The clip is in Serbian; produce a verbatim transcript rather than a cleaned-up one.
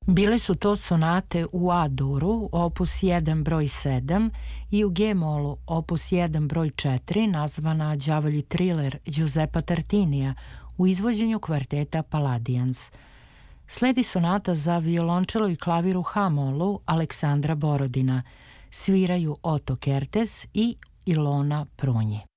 Bile su to sonate u A-duru, opus jedan broj sedam i u G-molu, opus jedan broj četiri, nazvana Đavolji triler Giuseppa Tartinija u izvođenju kvarteta Palladians. Sledi sonata za violončelo i klavir u H-molu Aleksandra Borodina. Sviraju Oto Kertes i Ilona Prunji.